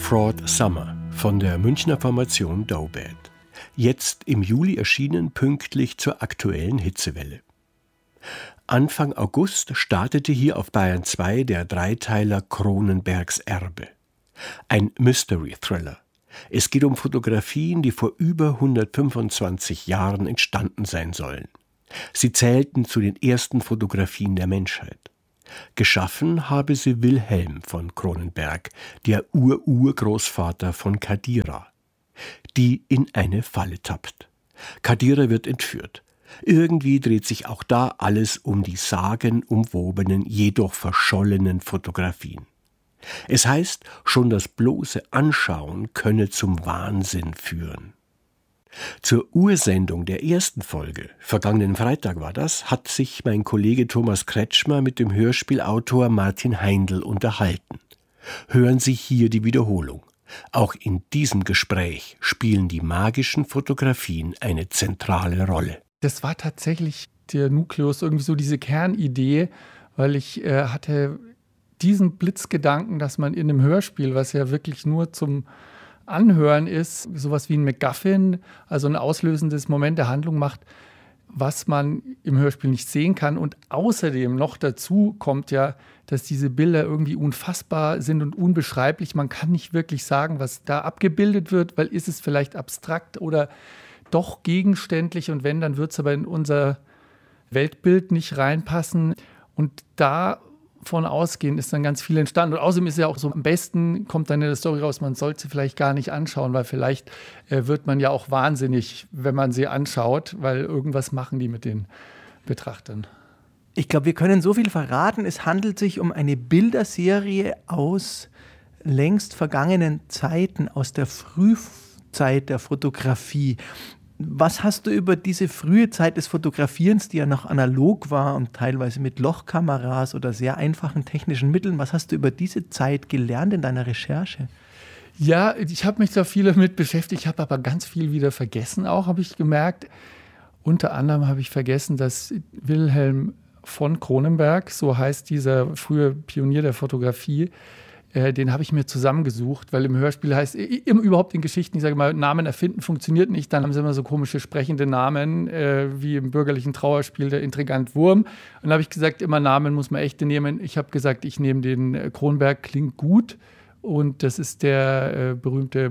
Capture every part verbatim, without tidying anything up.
Fraud Summer von der Münchner Formation Doubad. Jetzt im Juli erschienen, pünktlich zur aktuellen Hitzewelle. Anfang August startete hier auf Bayern zwei der Dreiteiler Cronenbergs Erbe. Ein Mystery-Thriller. Es geht um Fotografien, die vor über hundertfünfundzwanzig Jahren entstanden sein sollen. Sie zählten zu den ersten Fotografien der Menschheit. Geschaffen habe sie Wilhelm von Cronenberg, der Ur-Urgroßvater von Kadira, die in eine Falle tappt. Kadira wird entführt. Irgendwie dreht sich auch da alles um die sagenumwobenen, jedoch verschollenen Fotografien. Es heißt, schon das bloße Anschauen könne zum Wahnsinn führen. Zur Ursendung der ersten Folge, vergangenen Freitag war das, hat sich mein Kollege Thomas Kretschmer mit dem Hörspielautor Martin Heindl unterhalten. Hören Sie hier die Wiederholung. Auch in diesem Gespräch spielen die magischen Fotografien eine zentrale Rolle. Das war tatsächlich der Nukleus, irgendwie so diese Kernidee, weil ich äh, hatte diesen Blitzgedanken, dass man in einem Hörspiel, was ja wirklich nur zum Anhören ist, sowas wie ein MacGuffin, also ein auslösendes Moment der Handlung macht, was man im Hörspiel nicht sehen kann. Und außerdem noch dazu kommt ja, dass diese Bilder irgendwie unfassbar sind und unbeschreiblich. Man kann nicht wirklich sagen, was da abgebildet wird, weil ist es vielleicht abstrakt oder doch gegenständlich. Und wenn, dann wird es aber in unser Weltbild nicht reinpassen. Und davon ausgehend ist dann ganz viel entstanden. Und außerdem ist ja auch so, am besten kommt dann in der Story raus, man sollte sie vielleicht gar nicht anschauen, weil vielleicht äh, wird man ja auch wahnsinnig, wenn man sie anschaut, weil irgendwas machen die mit den Betrachtern. Ich glaube, wir können so viel verraten. Es handelt sich um eine Bilderserie aus längst vergangenen Zeiten, aus der Frühzeit der Fotografie. Was hast du über diese frühe Zeit des Fotografierens, die ja noch analog war und teilweise mit Lochkameras oder sehr einfachen technischen Mitteln, was hast du über diese Zeit gelernt in deiner Recherche? Ja, ich habe mich da viel damit beschäftigt, ich habe aber ganz viel wieder vergessen auch, habe ich gemerkt. Unter anderem habe ich vergessen, dass Wilhelm von Cronenberg, so heißt dieser frühe Pionier der Fotografie, den habe ich mir zusammengesucht, weil im Hörspiel heißt, immer überhaupt in Geschichten, ich sage mal, Namen erfinden funktioniert nicht. Dann haben sie immer so komische sprechende Namen, äh, wie im bürgerlichen Trauerspiel der Intrigant Wurm. Und dann habe ich gesagt, immer Namen muss man echte nehmen. Ich habe gesagt, ich nehme den Cronenberg, klingt gut. Und das ist der äh, berühmte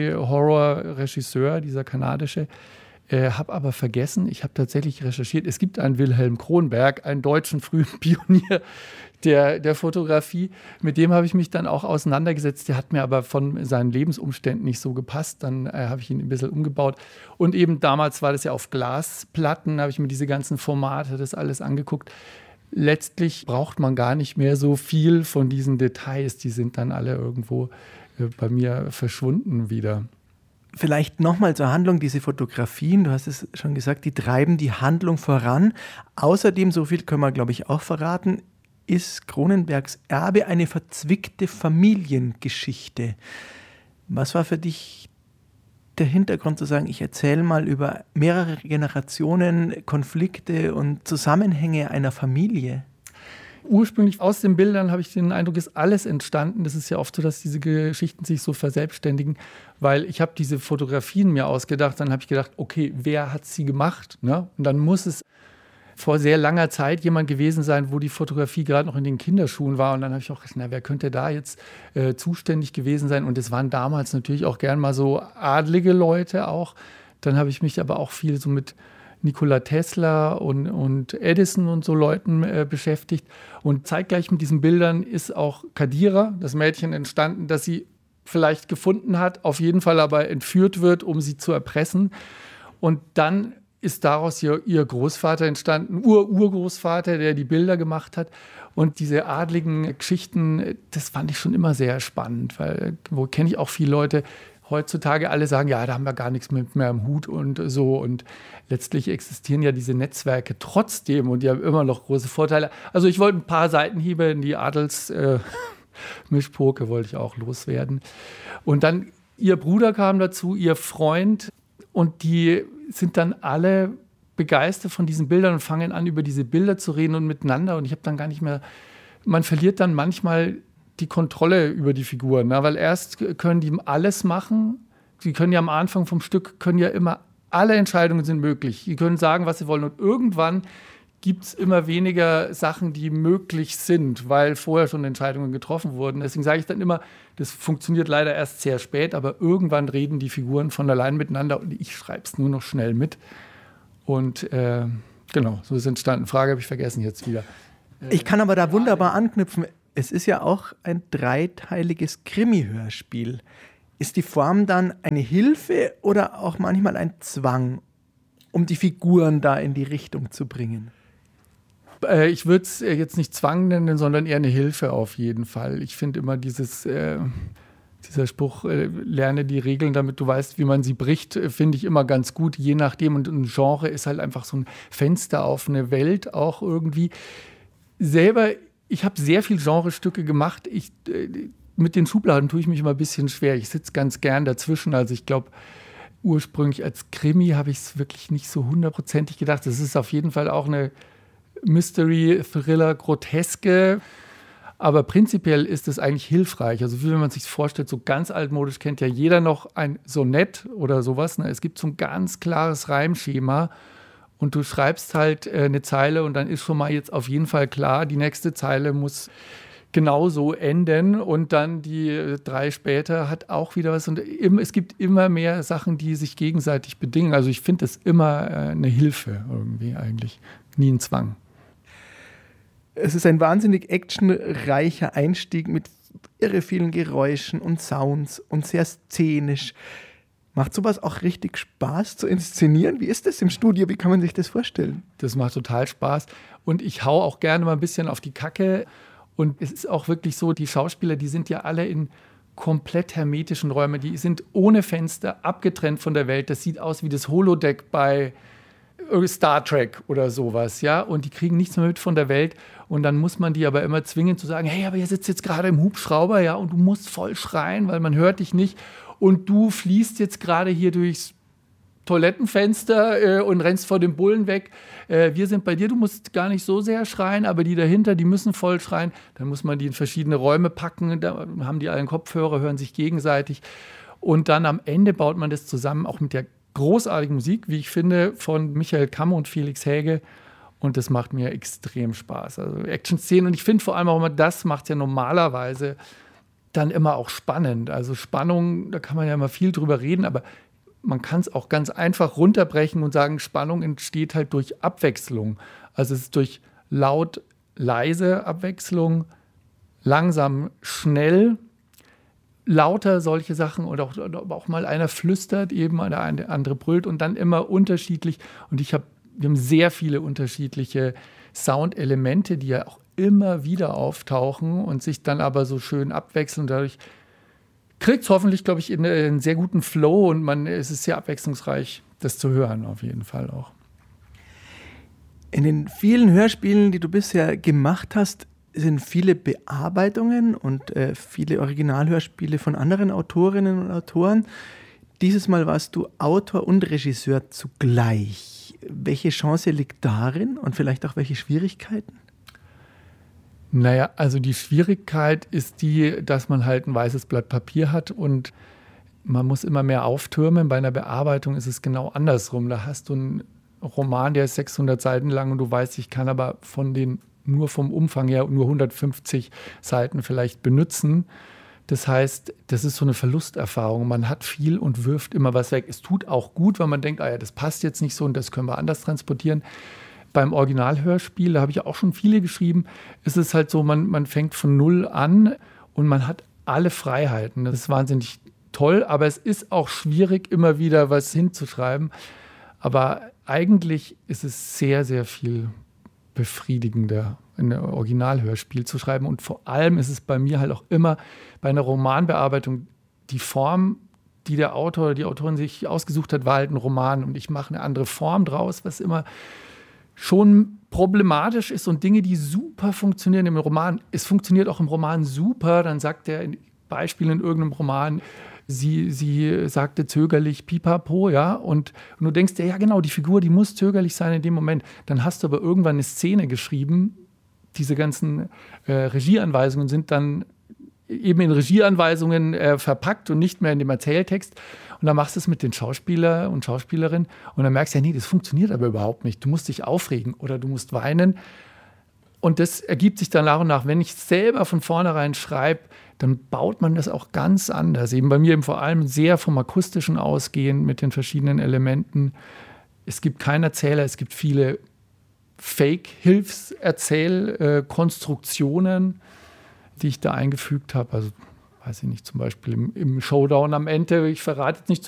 Body-Horror-Regisseur, dieser kanadische. Äh, habe aber vergessen, ich habe tatsächlich recherchiert, es gibt einen Wilhelm Cronenberg, einen deutschen frühen Pionier der, der Fotografie. Mit dem habe ich mich dann auch auseinandergesetzt. Der hat mir aber von seinen Lebensumständen nicht so gepasst. Dann äh, habe ich ihn ein bisschen umgebaut. Und eben damals war das ja auf Glasplatten, habe ich mir diese ganzen Formate, das alles angeguckt. Letztlich braucht man gar nicht mehr so viel von diesen Details. Die sind dann alle irgendwo äh, bei mir verschwunden wieder. Vielleicht nochmal zur Handlung, diese Fotografien, du hast es schon gesagt, die treiben die Handlung voran. Außerdem, so viel können wir, glaube ich, auch verraten, ist Cronenbergs Erbe eine verzwickte Familiengeschichte. Was war für dich der Hintergrund zu sagen, ich erzähle mal über mehrere Generationen, Konflikte und Zusammenhänge einer Familie? Ursprünglich aus den Bildern habe ich den Eindruck, ist alles entstanden. Das ist ja oft so, dass diese Geschichten sich so verselbstständigen, weil ich habe diese Fotografien mir ausgedacht, dann habe ich gedacht, okay, wer hat sie gemacht? Ne? Und dann muss es vor sehr langer Zeit jemand gewesen sein, wo die Fotografie gerade noch in den Kinderschuhen war. Und dann habe ich auch gedacht, na, wer könnte da jetzt äh, zuständig gewesen sein? Und es waren damals natürlich auch gern mal so adlige Leute auch. Dann habe ich mich aber auch viel so mit Nikola Tesla und, und Edison und so Leuten äh, beschäftigt. Und zeitgleich mit diesen Bildern ist auch Kadira, das Mädchen, entstanden, das sie vielleicht gefunden hat, auf jeden Fall aber entführt wird, um sie zu erpressen. Und dann ist daraus ihr, ihr Großvater entstanden, Ur-Urgroßvater, der die Bilder gemacht hat. Und diese adligen Geschichten, das fand ich schon immer sehr spannend, weil wo kenne ich auch viele Leute, heutzutage alle sagen, ja, da haben wir gar nichts mit mehr im Hut und so. Und letztlich existieren ja diese Netzwerke trotzdem und die haben immer noch große Vorteile. Also ich wollte ein paar Seitenhiebe in die Adels-Mischpoke äh, wollte ich auch loswerden. Und dann ihr Bruder kam dazu, ihr Freund. Und die sind dann alle begeistert von diesen Bildern und fangen an, über diese Bilder zu reden und miteinander. Und ich habe dann gar nicht mehr, man verliert dann manchmal die Kontrolle über die Figuren. Ne? Weil erst können die alles machen. Sie können ja am Anfang vom Stück, können ja immer, alle Entscheidungen sind möglich. Sie können sagen, was sie wollen. Und irgendwann gibt es immer weniger Sachen, die möglich sind, weil vorher schon Entscheidungen getroffen wurden. Deswegen sage ich dann immer, das funktioniert leider erst sehr spät, aber irgendwann reden die Figuren von allein miteinander und ich schreibe es nur noch schnell mit. Und äh, genau, so ist es entstanden. Frage habe ich vergessen jetzt wieder. Äh, ich kann aber da wunderbar anknüpfen. Es ist ja auch ein dreiteiliges Krimi-Hörspiel. Ist die Form dann eine Hilfe oder auch manchmal ein Zwang, um die Figuren da in die Richtung zu bringen? Ich würde es jetzt nicht Zwang nennen, sondern eher eine Hilfe auf jeden Fall. Ich finde immer dieses, äh, dieser Spruch, äh, lerne die Regeln, damit du weißt, wie man sie bricht, äh, finde ich immer ganz gut, je nachdem. Und ein Genre ist halt einfach so ein Fenster auf eine Welt auch irgendwie. Selber, ich habe sehr viele Genrestücke gemacht. Ich, äh, mit den Schubladen tue ich mich immer ein bisschen schwer. Ich sitze ganz gern dazwischen. Also ich glaube, ursprünglich als Krimi habe ich es wirklich nicht so hundertprozentig gedacht. Das ist auf jeden Fall auch eine Mystery, Thriller, Groteske. Aber prinzipiell ist es eigentlich hilfreich. Also wie wenn man sich vorstellt, so ganz altmodisch kennt ja jeder noch ein Sonett oder sowas. Ne? Es gibt so ein ganz klares Reimschema und du schreibst halt äh, eine Zeile und dann ist schon mal jetzt auf jeden Fall klar, die nächste Zeile muss genauso enden und dann die äh, drei später hat auch wieder was. Und im, es gibt immer mehr Sachen, die sich gegenseitig bedingen. Also ich finde es immer äh, eine Hilfe irgendwie eigentlich, nie ein Zwang. Es ist ein wahnsinnig actionreicher Einstieg mit irre vielen Geräuschen und Sounds und sehr szenisch. Macht sowas auch richtig Spaß zu inszenieren? Wie ist das im Studio? Wie kann man sich das vorstellen? Das macht total Spaß. Und ich hau auch gerne mal ein bisschen auf die Kacke. Und es ist auch wirklich so, die Schauspieler, die sind ja alle in komplett hermetischen Räumen. Die sind ohne Fenster, abgetrennt von der Welt. Das sieht aus wie das Holodeck bei Star Trek oder sowas, ja, und die kriegen nichts mehr mit von der Welt und dann muss man die aber immer zwingen zu sagen, hey, aber ihr sitzt jetzt gerade im Hubschrauber, ja, und du musst voll schreien, weil man hört dich nicht und du fließt jetzt gerade hier durchs Toilettenfenster äh, und rennst vor dem Bullen weg. Äh, wir sind bei dir, du musst gar nicht so sehr schreien, aber die dahinter, die müssen voll schreien. Dann muss man die in verschiedene Räume packen, da haben die allen Kopfhörer, hören sich gegenseitig und dann am Ende baut man das zusammen, auch mit der großartige Musik, wie ich finde, von Michael Kamm und Felix Häge. Und das macht mir extrem Spaß. Also Action-Szenen. Und ich finde vor allem auch immer, das macht es ja normalerweise dann immer auch spannend. Also Spannung, da kann man ja immer viel drüber reden, aber man kann es auch ganz einfach runterbrechen und sagen, Spannung entsteht halt durch Abwechslung. Also es ist durch laut, leise Abwechslung, langsam, schnell, lauter solche Sachen oder auch, oder auch mal einer flüstert eben, oder eine andere brüllt und dann immer unterschiedlich. Und ich habe, wir haben sehr viele unterschiedliche Soundelemente, die ja auch immer wieder auftauchen und sich dann aber so schön abwechseln. Dadurch kriegt es hoffentlich, glaube ich, in einen sehr guten Flow und man, es ist sehr abwechslungsreich, das zu hören, auf jeden Fall auch. In den vielen Hörspielen, die du bisher gemacht hast, sind viele Bearbeitungen und äh, viele Originalhörspiele von anderen Autorinnen und Autoren. Dieses Mal warst du Autor und Regisseur zugleich. Welche Chance liegt darin und vielleicht auch welche Schwierigkeiten? Naja, also die Schwierigkeit ist die, dass man halt ein weißes Blatt Papier hat und man muss immer mehr auftürmen. Bei einer Bearbeitung ist es genau andersrum. Da hast du einen Roman, der ist sechshundert Seiten lang und du weißt, ich kann aber von den nur vom Umfang her nur hundertfünfzig Seiten vielleicht benutzen. Das heißt, das ist so eine Verlusterfahrung. Man hat viel und wirft immer was weg. Es tut auch gut, weil man denkt, ah ja, das passt jetzt nicht so und das können wir anders transportieren. Beim Originalhörspiel, da habe ich auch schon viele geschrieben, ist es halt so, man, man fängt von Null an und man hat alle Freiheiten. Das ist wahnsinnig toll, aber es ist auch schwierig, immer wieder was hinzuschreiben. Aber eigentlich ist es sehr, sehr viel befriedigender, ein Originalhörspiel zu schreiben. Und vor allem ist es bei mir halt auch immer bei einer Romanbearbeitung die Form, die der Autor oder die Autorin sich ausgesucht hat, war halt ein Roman. Und ich mache eine andere Form draus, was immer schon problematisch ist und Dinge, die super funktionieren im Roman. Es funktioniert auch im Roman super. Dann sagt er in Beispielen in irgendeinem Roman, sie, sie sagte zögerlich Pipapo, ja, und, und du denkst dir, ja genau, die Figur, die muss zögerlich sein in dem Moment. Dann hast du aber irgendwann eine Szene geschrieben, diese ganzen äh, Regieanweisungen sind dann eben in Regieanweisungen äh, verpackt und nicht mehr in dem Erzähltext. Und dann machst du es mit den Schauspieler und Schauspielerinnen und dann merkst du ja, nee, das funktioniert aber überhaupt nicht. Du musst dich aufregen oder du musst weinen. Und das ergibt sich dann nach und nach. Wenn ich selber von vornherein schreibe, dann baut man das auch ganz anders. Eben bei mir eben vor allem sehr vom Akustischen ausgehend mit den verschiedenen Elementen. Es gibt keinen Erzähler, es gibt viele Fake-Hilfserzählkonstruktionen, die ich da eingefügt habe. Also, weiß ich nicht, zum Beispiel im, im Showdown am Ende, ich verrate jetzt nicht